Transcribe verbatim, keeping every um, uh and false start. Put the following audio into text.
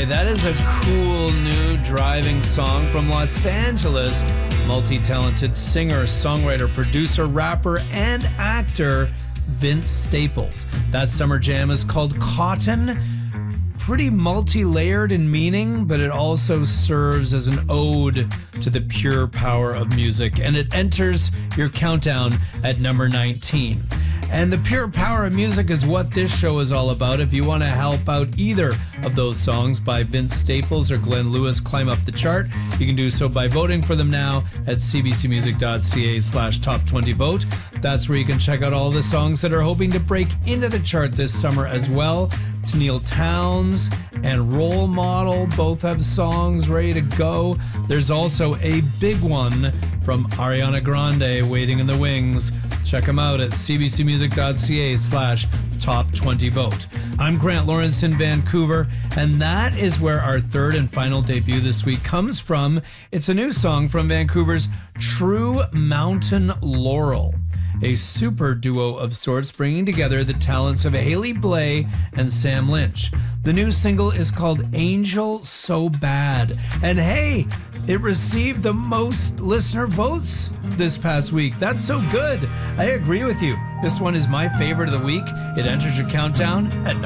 right, that is a cool new driving song from Los Angeles. Multi-talented singer, songwriter, producer, rapper, and actor Vince Staples. That summer jam is called Cotton. Pretty multi-layered in meaning, but it also serves as an ode to the pure power of music, and it enters your countdown at number nineteen. And the pure power of music is what this show is all about. If you want to help out either of those songs by Vince Staples or Glenn Lewis climb up the chart, you can do so by voting for them now at cbcmusic.ca slash top 20 vote. That's where you can check out all the songs that are hoping to break into the chart this summer as well. Tenille Townes and Role Model both have songs ready to go. There's also a big one from Ariana Grande waiting in the wings. Check them out at cbcmusic.ca slash top 20 vote. I'm Grant Lawrence in Vancouver, and that is where our third and final debut this week comes from. It's a new song from Vancouver's True Mountain Laurel, a super duo of sorts bringing together the talents of Haley Blay and Sam Lynch. The new single is called Angel So Bad. And hey, it received the most listener votes this past week. That's so good. I agree with you. This one is my favorite of the week. It enters your countdown at